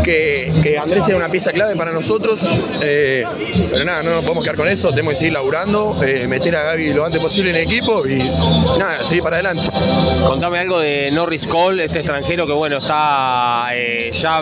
que Andrés sea una pieza clave para nosotros, pero nada, no nos podemos quedar con eso, tenemos que seguir laburando, meter a Gaby lo antes posible en el equipo y nada, seguir para adelante. Contame algo de Norris Cole, este extranjero que bueno, está ya